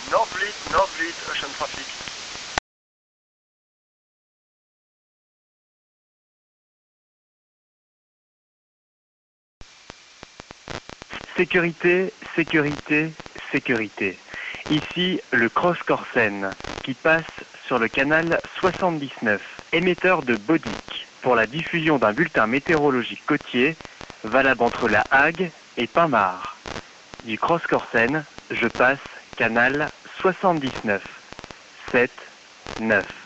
Nordvliet, Ocean Traffic. Sécurité, sécurité, sécurité. Ici, le Cross Corsen, qui passe sur le canal 79, émetteur de Bodic, pour la diffusion d'un bulletin météorologique côtier, valable entre La Hague et Pinmar. Du Cross Corsen, je passe canal 79, 7, 9.